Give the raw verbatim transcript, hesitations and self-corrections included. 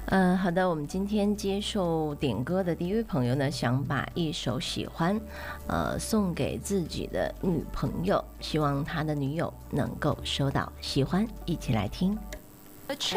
呃，好的，我们今天接受点歌的第一位朋友呢，想把一首《喜欢》呃送给自己的女朋友，希望他的女友能够收到。喜欢，一起来听。 车